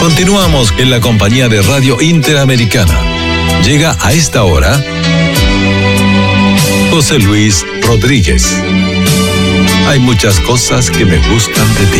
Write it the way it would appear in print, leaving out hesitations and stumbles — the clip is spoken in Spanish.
Continuamos en la compañía de Radio Interamericana. Llega a esta hora José Luis Rodríguez. Hay muchas cosas que me gustan de ti.